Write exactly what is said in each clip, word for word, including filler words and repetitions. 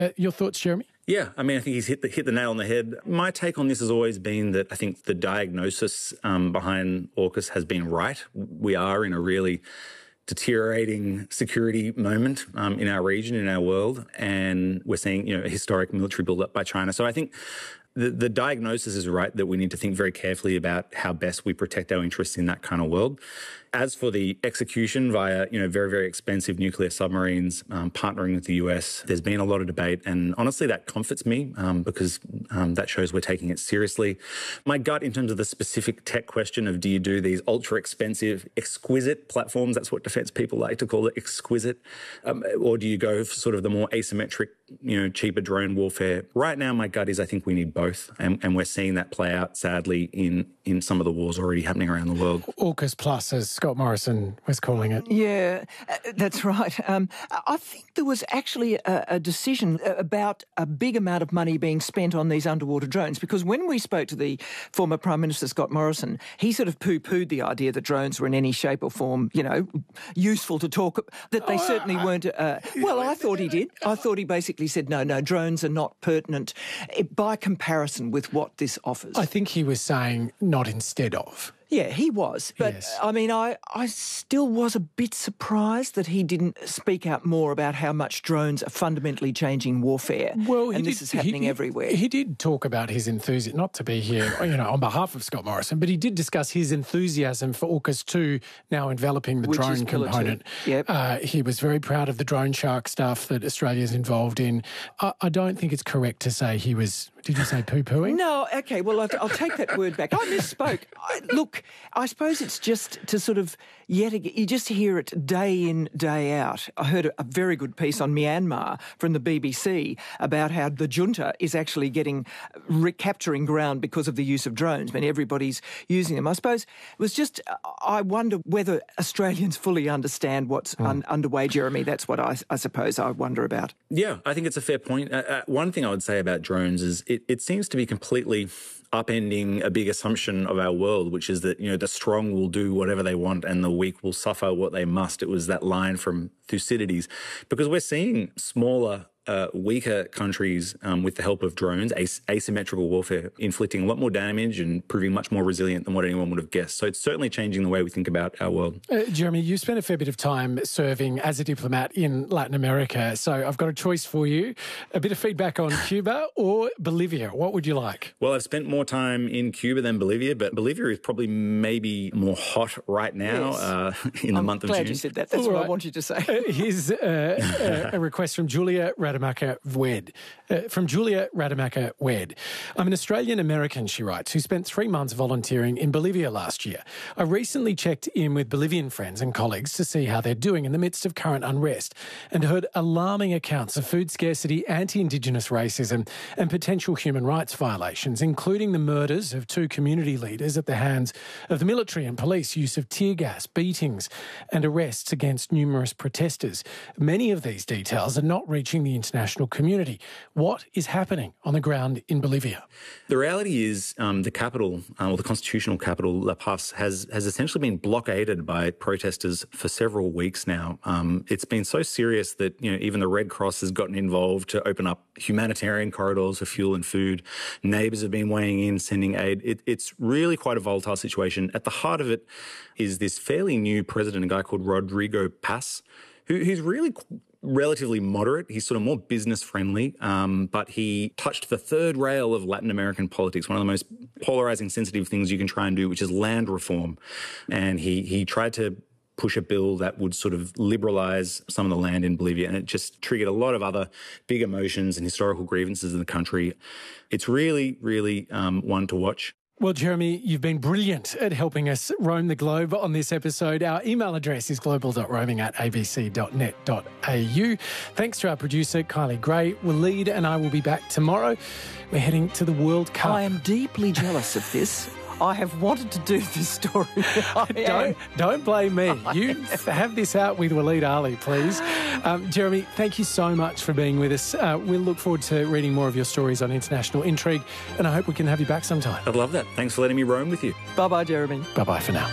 Uh, your thoughts, Jeremy? Yeah, I mean, I think he's hit the, hit the nail on the head. My take on this has always been that I think the diagnosis um, behind AUKUS has been right. We are in a really deteriorating security moment um, in our region, in our world, and we're seeing, you know, a historic military build-up by China. So I think the, the diagnosis is right that we need to think very carefully about how best we protect our interests in that kind of world. As for the execution via, you know, very, very expensive nuclear submarines, um, partnering with the U S, there's been a lot of debate. And honestly, that comforts me um, because um, that shows we're taking it seriously. My gut in terms of the specific tech question of do you do these ultra expensive, exquisite platforms, that's what defence people like to call it, exquisite, um, or do you go for sort of the more asymmetric, you know, cheaper drone warfare? Right now, my gut is I think we need both. And, and we're seeing that play out, sadly, in, in some of the wars already happening around the world. AUKUS Plus, as Scott Morrison was calling it. Yeah, uh, that's right. Um, I think there was actually a, a decision about a big amount of money being spent on these underwater drones, because when we spoke to the former Prime Minister, Scott Morrison, he sort of poo-pooed the idea that drones were in any shape or form, you know, useful to talk, that they oh, certainly uh, weren't. Uh, well, I thought he did. I thought he basically said, no, no, drones are not pertinent by comparison with what this offers. I think he was saying not instead of. Yeah, he was. But, yes. I mean, I, I still was a bit surprised that he didn't speak out more about how much drones are fundamentally changing warfare. Well, and this did, is happening he, everywhere. He did talk about his enthusiasm, not to be here, you know, on behalf of Scott Morrison, but he did discuss his enthusiasm for AUKUS two now enveloping the Which drone component. Yep. Uh, he was very proud of the drone shark stuff that Australia's involved in. I, I don't think it's correct to say he was, did you say poo-pooing? No, OK, well, I'll, I'll take that word back. I misspoke. I, look, I suppose it's just to sort of, yet again, you just hear it day in, day out. I heard a, a very good piece on Myanmar from the B B C about how the junta is actually getting, recapturing ground because of the use of drones. I mean, everybody's using them. I suppose it was just, I wonder whether Australians fully understand what's mm. un, underway, Jeremy. That's what I, I suppose I wonder about. Yeah, I think it's a fair point. Uh, uh, one thing I would say about drones is it, it seems to be completely upending a big assumption of our world, which is that, you know, the strong will do whatever they want and the weak will suffer what they must. It was that line from Thucydides. Because we're seeing smaller, uh, weaker countries um, with the help of drones, as- asymmetrical warfare, inflicting a lot more damage and proving much more resilient than what anyone would have guessed. So it's certainly changing the way we think about our world. Uh, Jeremy, you spent a fair bit of time serving as a diplomat in Latin America. So I've got a choice for you. A bit of feedback on Cuba or Bolivia. What would you like? Well, I've spent more time in Cuba than Bolivia, but Bolivia is probably maybe more hot right now yes. uh, in the I'm month of June. I'm glad you said that. That's All what right. I want you to say. Uh, here's uh, a, a request from Julia Rademacher Wed. Uh, from Julia Rademacher Wed. I'm an Australian-American, she writes, who spent three months volunteering in Bolivia last year. I recently checked in with Bolivian friends and colleagues to see how they're doing in the midst of current unrest and heard alarming accounts of food scarcity, anti-Indigenous racism and potential human rights violations, including the murders of two community leaders at the hands of the military and police, use of tear gas, beatings and arrests against numerous protesters. Many of these details are not reaching the international community. What is happening on the ground in Bolivia? The reality is um, the capital, uh, or the constitutional capital, La Paz, has, has essentially been blockaded by protesters for several weeks now. Um, it's been so serious that, you know, even the Red Cross has gotten involved to open up humanitarian corridors for fuel and food. Neighbours have been weighing in, sending aid. It, it's really quite a volatile situation. At the heart of it is this fairly new president, a guy called Rodrigo Paz, who, who's really relatively moderate. He's sort of more business friendly, um, but he touched the third rail of Latin American politics, one of the most polarizing, sensitive things you can try and do, which is land reform. And he he tried to push a bill that would sort of liberalise some of the land in Bolivia, and it just triggered a lot of other big emotions and historical grievances in the country. It's really, really um, one to watch. Well, Jeremy, you've been brilliant at helping us roam the globe on this episode. Our email address is global dot roaming at a b c dot net dot a u. Thanks to our producer, Kylie Gray. Waleed and I will be back tomorrow. We're heading to the World Cup. I am deeply jealous of this. I have wanted to do this story. don't, don't blame me. You have this out with Waleed Ali, please. Um, Jeremy, thank you so much for being with us. Uh, we'll look forward to reading more of your stories on International Intrigue, and I hope we can have you back sometime. I'd love that. Thanks for letting me roam with you. Bye-bye, Jeremy. Bye-bye for now.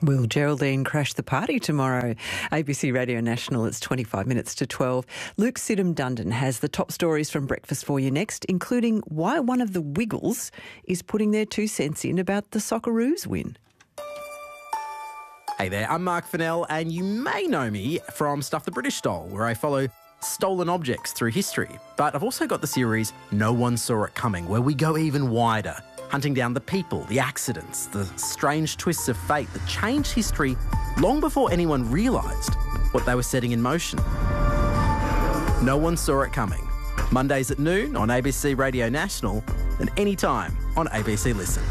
Will Geraldine crash the party tomorrow? A B C Radio National, it's twenty-five minutes to twelve. Luke Sidham-Dundon has the top stories from breakfast for you next, including why one of the Wiggles is putting their two cents in about the Socceroos win. Hey there, I'm Mark Fennell, and you may know me from Stuff the British Stole, where I follow stolen objects through history. But I've also got the series No One Saw It Coming, where we go even wider, hunting down the people, the accidents, the strange twists of fate that changed history long before anyone realised what they were setting in motion. No One Saw It Coming. Mondays at noon on A B C Radio National and anytime on A B C Listen.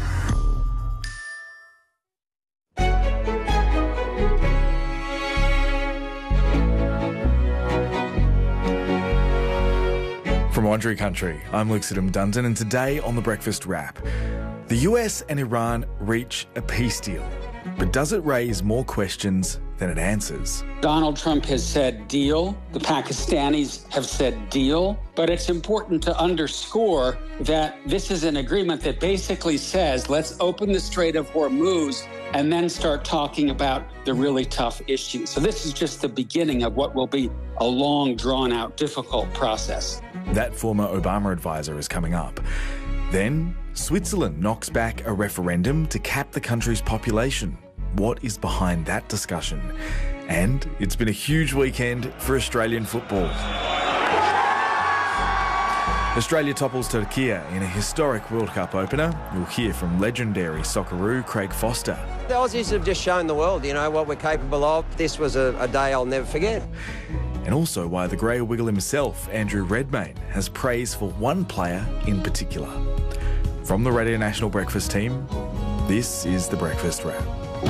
From Wandering Country, I'm Luke Sidham-Dundon, and today on The Breakfast Wrap, the U S and Iran reach a peace deal. But does it raise more questions than it answers? Donald Trump has said deal. The Pakistanis have said deal. But it's important to underscore that this is an agreement that basically says, let's open the Strait of Hormuz and then start talking about the really tough issues. So this is just the beginning of what will be a long, drawn-out, difficult process. That former Obama advisor is coming up. Then, Switzerland knocks back a referendum to cap the country's population. What is behind that discussion? And it's been a huge weekend for Australian football. Australia topples Turkey in a historic World Cup opener. You'll hear from legendary Socceroo Craig Foster. The Aussies have just shown the world, you know, what we're capable of. This was a, a day I'll never forget. And also why the Grey Wiggle himself, Andrew Redmayne, has praise for one player in particular. From the Radio National Breakfast team, this is The Breakfast Wrap.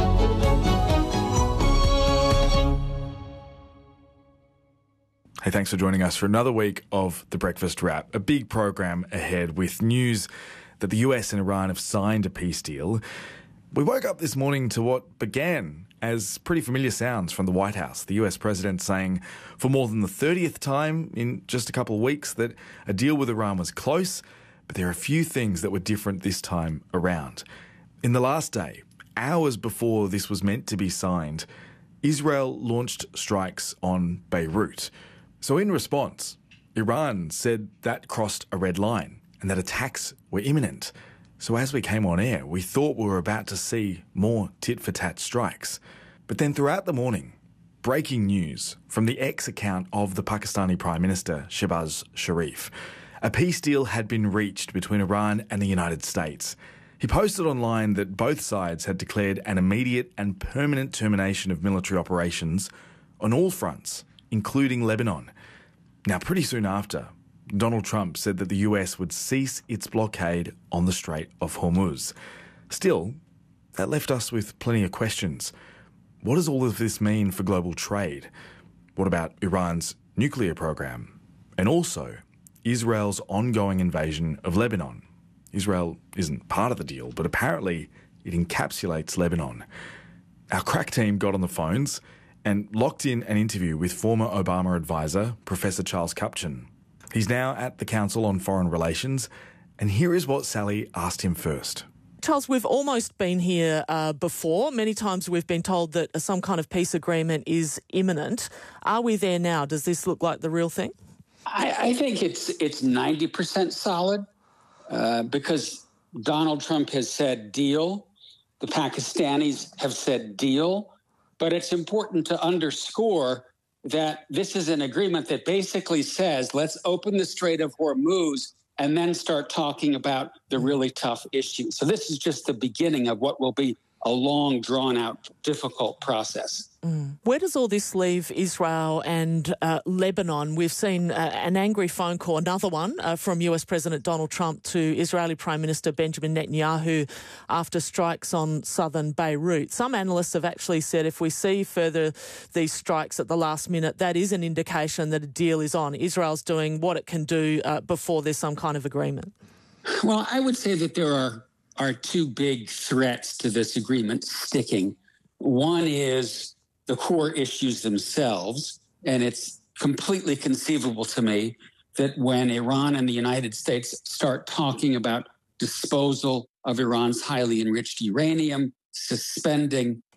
Hey, thanks for joining us for another week of The Breakfast Wrap. A big program ahead with news that the U S and Iran have signed a peace deal. We woke up this morning to what began as pretty familiar sounds from the White House. The U S president saying for more than the thirtieth time in just a couple of weeks that a deal with Iran was close, but there are a few things that were different this time around. In the last day, hours before this was meant to be signed, Israel launched strikes on Beirut. So in response, Iran said that crossed a red line and that attacks were imminent. So as we came on air, we thought we were about to see more tit-for-tat strikes. But then throughout the morning, breaking news from the X account of the Pakistani Prime Minister, Shehbaz Sharif. A peace deal had been reached between Iran and the United States. He posted online that both sides had declared an immediate and permanent termination of military operations on all fronts, including Lebanon. Now, pretty soon after, Donald Trump said that the U S would cease its blockade on the Strait of Hormuz. Still, that left us with plenty of questions. What does all of this mean for global trade? What about Iran's nuclear program? And also, Israel's ongoing invasion of Lebanon. Israel isn't part of the deal, but apparently it encapsulates Lebanon. Our crack team got on the phones and locked in an interview with former Obama advisor, Professor Charles Kupchan. He's now at the Council on Foreign Relations, and here is what Sally asked him first. Charles, we've almost been here uh, before. Many times we've been told that some kind of peace agreement is imminent. Are we there now? Does this look like the real thing? I, I think it's it's ninety percent solid uh, because Donald Trump has said deal. The Pakistanis have said deal. But it's important to underscore that this is an agreement that basically says, let's open the Strait of Hormuz and then start talking about the really tough issues. So this is just the beginning of what will be a long, drawn-out, difficult process. Mm. Where does all this leave Israel and uh, Lebanon? We've seen uh, an angry phone call, another one, uh, from U S President Donald Trump to Israeli Prime Minister Benjamin Netanyahu after strikes on southern Beirut. Some analysts have actually said if we see further these strikes at the last minute, that is an indication that a deal is on. Israel's doing what it can do uh, before there's some kind of agreement. Well, I would say that there are, are two big threats to this agreement sticking. One is the core issues themselves, and it's completely conceivable to me that when Iran and the United States start talking about disposal of Iran's highly enriched uranium, suspending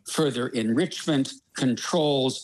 further enrichment, controls,